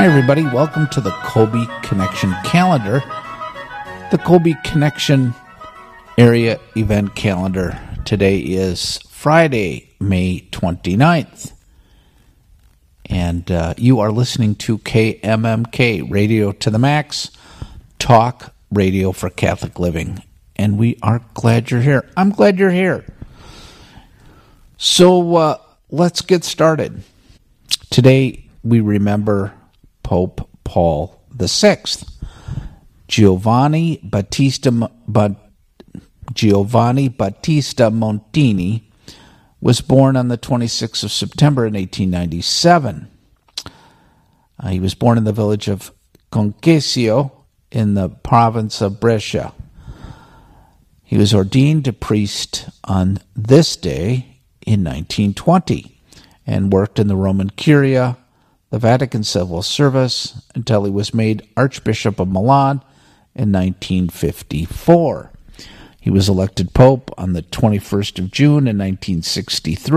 Hi, everybody. Welcome to the Colby Connection calendar. The Colby Connection area event calendar. Today is Friday, May 29th. And you are listening to KMMK, Radio to the Max, talk radio for Catholic living. And we are glad you're here. I'm glad you're here. So let's get started. Today we remember Pope Paul VI. Giovanni Battista Montini was born on the 26th of September in 1897. He was born in the village of Concesio in the province of Brescia. He was ordained a priest on this day in 1920 and worked in the Roman Curia, the Vatican Civil Service, until he was made Archbishop of Milan in 1954. He was elected Pope on the 21st of June in 1963.